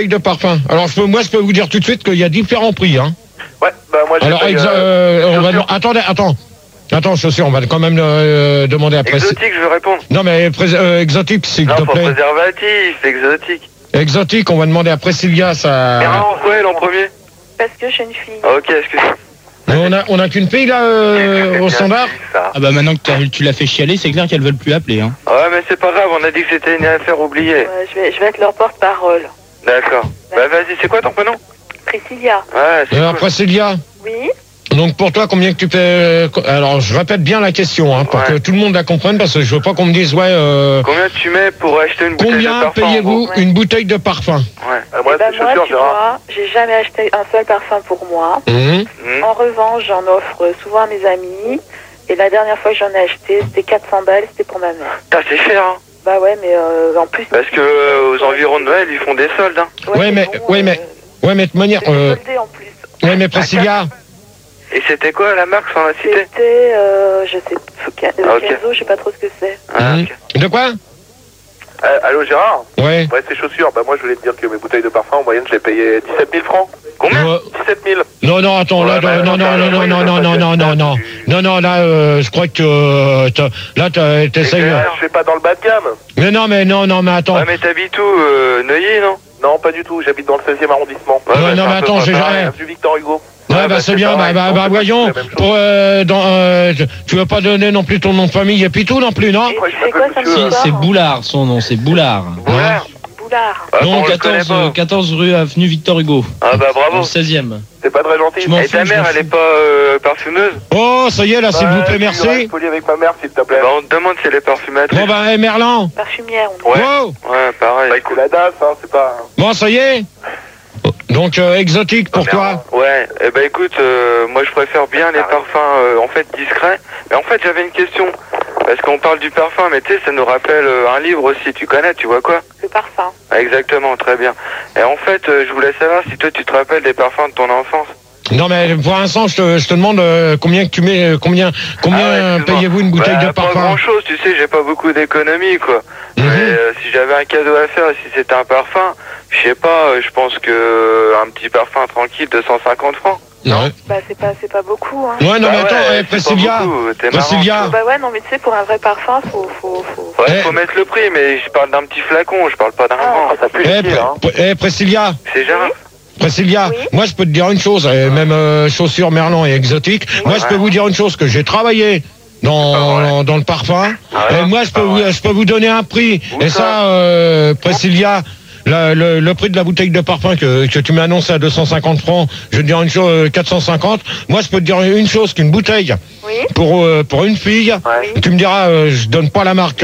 de parfum. Alors moi je peux vous dire tout de suite qu'il y a différents prix, hein. Ouais, bah moi j'ai. Alors attends, chaussures, on va quand même demander après. Exotique, je veux répondre. Non mais exotique, s'il te plaît. Non, préservatif, exotique. Exotique, on va demander à Priscilla ça. Mais non, pourquoi elle en premier? Parce que je suis une fille. Ok, excusez-moi. On a qu'une fille là au standard. Ah bah maintenant que tu l'as fait chialer, c'est clair qu'elles veulent plus appeler, hein. Ouais, mais c'est pas grave, on a dit que c'était une affaire oubliée. Ouais, je vais être leur porte-parole. D'accord. Bah vas-y, c'est quoi ton prénom? Priscilla. Ouais, c'est cool. Priscilla. Oui. Donc pour toi, combien que tu fais alors je répète bien la question, hein, pour que tout le monde la comprenne, parce que je veux pas qu'on me dise combien tu mets pour acheter une bouteille de parfum? Combien payez-vous une bouteille de parfum? Ouais. Moi, tu vois, j'ai jamais acheté un seul parfum pour moi. En revanche, j'en offre souvent à mes amis. Et la dernière fois que j'en ai acheté, c'était 400 balles, c'était pour ma mère. C'est cher, hein. Bah ouais, mais en plus... Parce que aux environs de Noël, ils font des soldes, hein. Ouais, mais de toute manière... soldé en plus. Ouais, mais Priscilla... Et c'était quoi la marque sans la citer? C'était, je sais, Kenzo, je sais pas trop ce que c'est. De quoi? Allô Gérard? Ouais. Ouais, c'est chaussures. Bah moi je voulais te dire que mes bouteilles de parfum en moyenne je les payais 17 000 francs. Combien? 17 000. Non, attends, là, non, là, je crois que là, t'essayes... Je suis pas dans le bas de gamme. Mais non, mais attends. Ouais, mais t'habites où? Neuilly, non? Non, pas du tout, j'habite dans le 16e arrondissement. Ouais, non, mais attends, j'ai jamais... Du Victor Hugo. Ouais, bah c'est bien, voyons, tu veux pas donner non plus ton nom de famille et puis tout non plus, non? C'est quoi ça? C'est Boulard, son nom, c'est Boulard. Boulard. Non, 14 rue avenue Victor Hugo. Ah bah bravo. Dans le 16e. C'est pas très gentil. Et ta mère, elle est pas parfumeuse? Oh, ça y est, là, s'il vous plaît, merci. Je suis poli avec ma mère, s'il te plaît. Bah on te demande si elle est parfumatrice. Bon bah, Merlan. Parfumière, on dit. Ouais, pareil. Bah écoute, la DAF, hein, c'est pas... Bon, ça y est. Donc exotique pour toi? Ouais, eh ben écoute, moi je préfère bien les parfums en fait discrets. Mais en fait j'avais une question, parce qu'on parle du parfum, mais tu sais ça nous rappelle un livre aussi, tu connais, tu vois quoi? Le parfum. Exactement, très bien. Et en fait je voulais savoir si toi tu te rappelles des parfums de ton enfance. Non mais pour l'instant je te demande combien que tu mets, combien payez-vous une bouteille de parfum? Pas grand chose, tu sais, j'ai pas beaucoup d'économie quoi. Mais si j'avais un cadeau à faire, si c'était un parfum, je sais pas, je pense que un petit parfum tranquille de 150 francs. Non. Bah c'est pas beaucoup, hein. Ouais, non mais attends, Priscilla. Bah ouais, non mais tu sais, pour un vrai parfum, faut... Ouais, faut mettre le prix, mais je parle d'un petit flacon, je parle pas d'un grand. Ça pue le pied, hein. Priscilla. C'est Gérard. Priscilla, moi je peux te dire une chose, même chaussures Merlan et exotique, moi je peux vous dire une chose, que j'ai travaillé dans le parfum, et moi je peux vous donner un prix, et ça, Priscilla, le prix de la bouteille de parfum que tu m'as annoncé à 250 francs, je vais te dire une chose, 450, moi je peux te dire une chose, qu'une bouteille, pour une fille, tu me diras, je donne pas la marque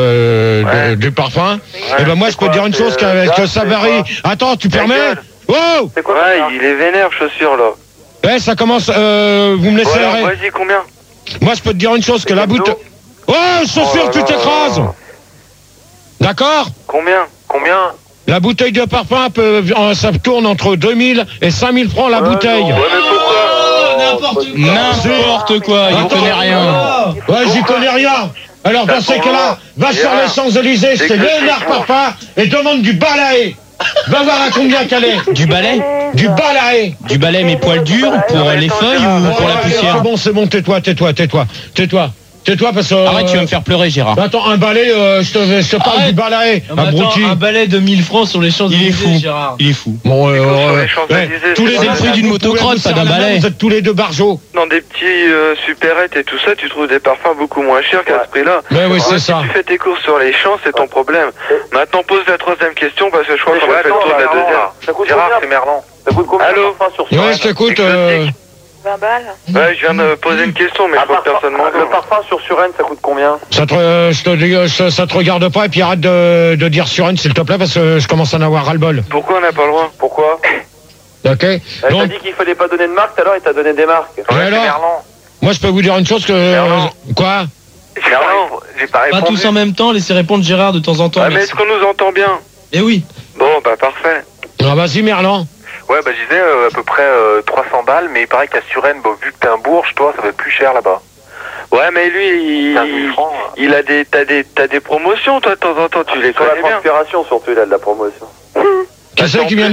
du parfum, et ben moi je peux te dire une chose, que ça varie, attends, tu permets? Oh! C'est quoi? Ouais, il est vénère, chaussures, là. Ouais, ça commence, vous me laissez... Voilà, vas-y, combien? Moi, je peux te dire une chose, que la bouteille... Oh, chaussures, tu t'écrases! D'accord? Combien? La bouteille de parfum, ça tourne entre 2000 et 5000 francs la bouteille. Ouais, mais pourquoi? N'importe quoi, il connaît rien. Ouais, j'y connais rien. Alors, dans ces cas-là, va sur les Champs-Élysées, c'est Léonard Parfum, et demande du balai. Va voir à combien qu'elle est. Du balai? Du balai. Du balai mais poils durs pour les feuilles ou pour la poussière? C'est bon, tais-toi. Tais-toi parce que... Arrête, tu vas me faire pleurer, Gérard. Attends, un balai, je te parle du balai. Un balai de 1000 francs sur les Champs-Élysées, Gérard. Il est fou. Bon, tous les prix d'une motocrotte, pas d'un balai. Vous êtes tous les deux barjots. Dans des petits supérettes et tout ça, tu trouves des parfums beaucoup moins chers qu'à ce prix-là. Mais oui, c'est ça. Si tu fais tes courses sur les champs, c'est ton problème. Maintenant, pose la troisième question parce que je crois qu'on va faire le tour de la deuxième. Gérard, c'est Merlan. Ça coûte combien? Allô? Ouais, je t'écoute. 20 balles. Ouais, je viens de poser une question, mais je crois que personne m'en Le parfum sur Suresnes, ça coûte combien? Ça te regarde pas, et puis arrête de dire Suresnes, s'il te plaît, parce que je commence à en avoir ras-le-bol. Pourquoi on n'a pas le droit? Pourquoi? Ok. T'as dit qu'il fallait pas donner de marque, alors il t'a donné des marques. Ouais, alors, moi je peux vous dire une chose que... Quoi? Merlan, j'ai pas répondu. Pas tous en même temps, laissez répondre Gérard de temps en temps. Ah, mais est-ce qu'on nous entend bien? Eh oui. Bon, bah parfait. Ah, vas-y, Merlan. Ouais, bah je disais à peu près 300 balles, mais il paraît qu'à Suresnes, bon, vu que t'es un bourge, toi, ça va être plus cher là-bas. Ouais, mais lui, il a t'as des promotions, toi, de temps en temps, tu les connais bien. Sur la transpiration, surtout, il a de la promotion. Qui c'est qui vient